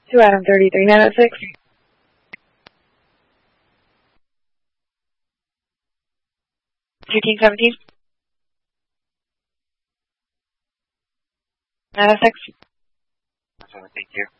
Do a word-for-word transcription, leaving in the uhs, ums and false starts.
To Adam thirty-three nine oh six. To King seventeen. nine oh six. Thank you.